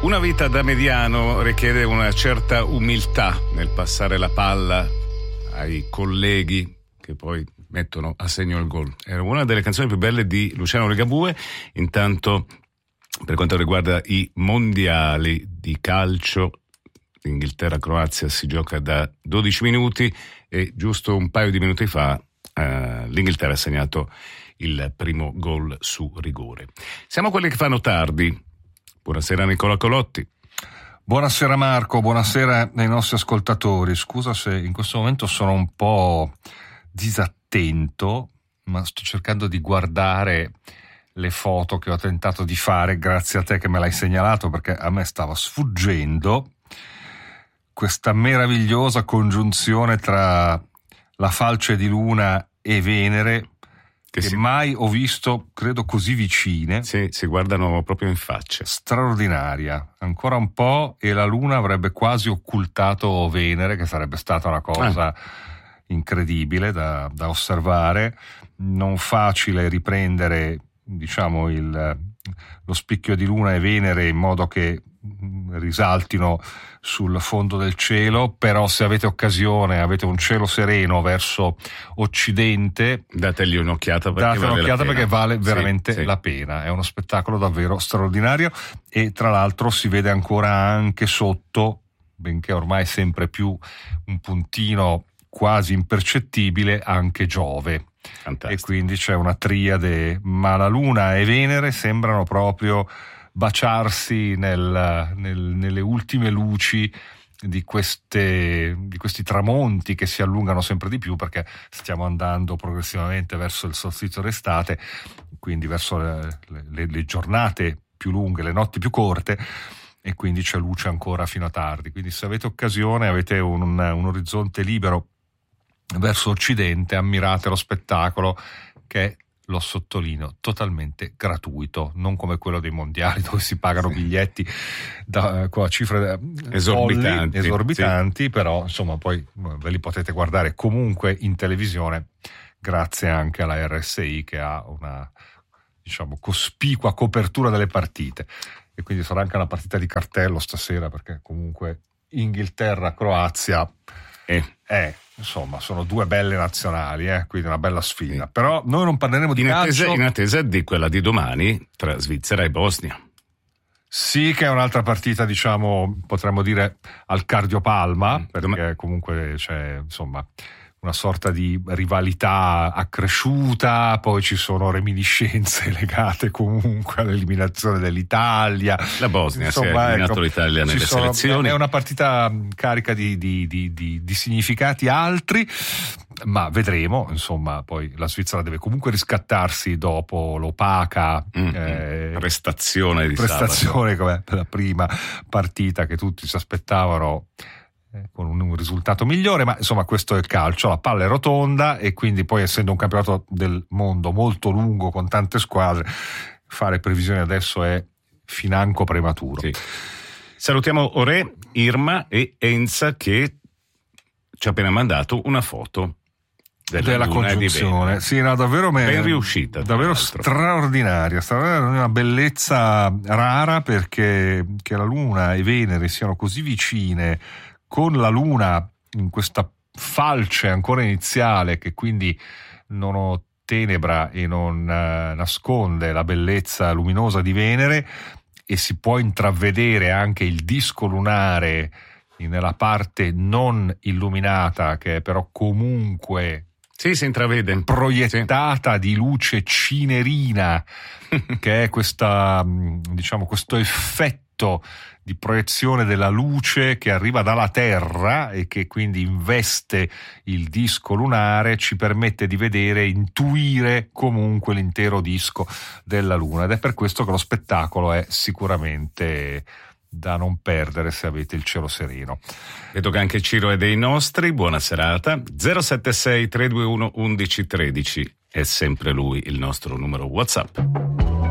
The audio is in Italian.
Una vita da mediano richiede una certa umiltà nel passare la palla ai colleghi che poi mettono a segno il gol. Era una delle canzoni più belle di Luciano Ligabue. Intanto, per quanto riguarda i mondiali di calcio, l'Inghilterra-Croazia si gioca da 12 minuti e giusto un paio di minuti fa l'Inghilterra ha segnato il primo gol su rigore. Siamo quelli che fanno tardi. Buonasera Nicola Colotti. Buonasera Marco, buonasera ai nostri ascoltatori. Scusa se in questo momento sono un po' disattento, ma sto cercando di guardare le foto che ho tentato di fare, grazie a te che me l'hai segnalato, perché a me stava sfuggendo questa meravigliosa congiunzione tra la falce di Luna e Venere, che mai ho visto, credo, così vicine. Sì, si guardano proprio in faccia. Straordinaria. Ancora un po' e la Luna avrebbe quasi occultato Venere, che sarebbe stata una cosa incredibile da osservare. Non facile riprendere, diciamo, lo spicchio di Luna e Venere in modo che risaltino sul fondo del cielo, però se avete occasione, avete un cielo sereno verso occidente, dategli un'occhiata perché vale veramente la pena. È uno spettacolo davvero straordinario e tra l'altro si vede ancora anche sotto, benché ormai sempre più un puntino quasi impercettibile, anche Giove. Fantastico. E quindi c'è una triade, ma la Luna e Venere sembrano proprio baciarsi nelle ultime luci di questi tramonti che si allungano sempre di più, perché stiamo andando progressivamente verso il solstizio d'estate, quindi verso le giornate più lunghe, le notti più corte, e quindi c'è luce ancora fino a tardi. Quindi se avete occasione, avete un orizzonte libero verso occidente, ammirate lo spettacolo che è, lo sottolineo, totalmente gratuito, non come quello dei mondiali dove si pagano biglietti con cifre esorbitanti, però insomma poi ve li potete guardare comunque in televisione, grazie anche alla RSI che ha una, diciamo, cospicua copertura delle partite, e quindi sarà anche una partita di cartello stasera, perché comunque Inghilterra-Croazia insomma, sono due belle nazionali, quindi una bella sfida. Però noi non parleremo di calcio. In attesa di quella di domani tra Svizzera e Bosnia. Sì, che è un'altra partita, diciamo, potremmo dire al cardiopalma, perché comunque c'è, insomma, una sorta di rivalità accresciuta, poi ci sono reminiscenze legate comunque all'eliminazione dell'Italia. La Bosnia si è eliminato l'Italia nelle selezioni. È una partita carica di significati altri, ma vedremo. Insomma, poi la Svizzera deve comunque riscattarsi dopo l'opaca prestazione come per la prima partita che tutti si aspettavano con un risultato migliore, ma insomma questo è il calcio, la palla è rotonda e quindi poi, essendo un campionato del mondo molto lungo con tante squadre, fare previsioni adesso è financo prematuro. Sì. Salutiamo Ore, Irma e Enza che ci ha appena mandato una foto della congiunzione. Sì, no, davvero ben riuscita, davvero straordinaria, una bellezza rara, perché che la Luna e Venere siano così vicine, con la Luna in questa falce ancora iniziale che quindi non ottenebra e non nasconde la bellezza luminosa di Venere, e si può intravedere anche il disco lunare nella parte non illuminata, che è però comunque si intravede proiettata di luce cinerina, che è questa, diciamo, questo effetto di proiezione della luce che arriva dalla Terra e che quindi investe il disco lunare, ci permette di vedere, intuire comunque l'intero disco della Luna, ed è per questo che lo spettacolo è sicuramente da non perdere se avete il cielo sereno. Vedo che anche Ciro è dei nostri. Buona serata. 076 321 1113 è sempre lui il nostro numero WhatsApp.